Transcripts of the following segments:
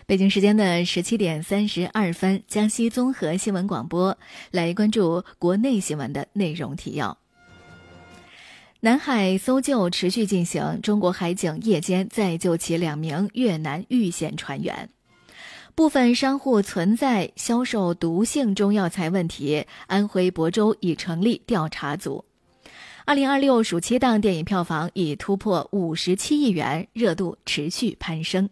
北京时间的17:32，江西综合新闻广播，来关注国内新闻的内容提要。南海搜救持续进行，中国海警夜间再救起2名越南遇险船员。部分商户存在销售毒性中药材问题，安徽亳州已成立调查组。2026暑期档电影票房已突破57亿元，热度持续攀升。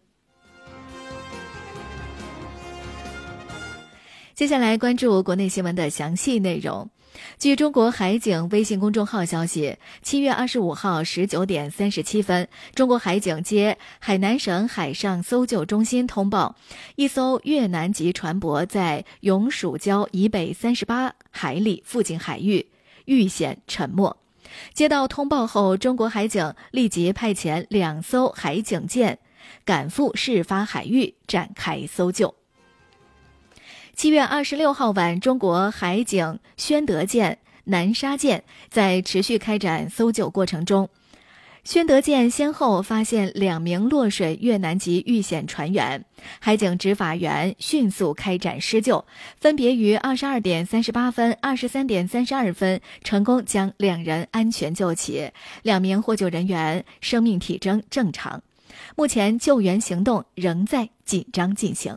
接下来关注国内新闻的详细内容。据中国海警微信公众号消息，7月25号19点37分，中国海警接海南省海上搜救中心通报，一艘越南籍船舶在永暑礁以北38海里附近海域遇险沉没。接到通报后，中国海警立即派遣2艘海警舰赶赴事发海域展开搜救。7月26号晚，中国海警宣德舰、南沙舰在持续开展搜救过程中，宣德舰先后发现2名落水越南籍遇险船员，海警执法员迅速开展施救，分别于22点38分、23点32分成功将2人安全救起，2名获救人员生命体征正常。目前救援行动仍在紧张进行。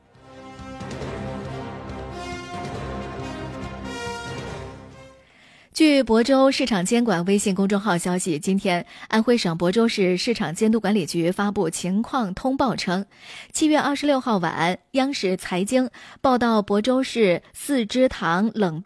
据亳州市场监管微信公众号消息，今天安徽省亳州市市场监督管理局发布情况通报称，7月26号晚，央视财经报道亳州市4芝堂冷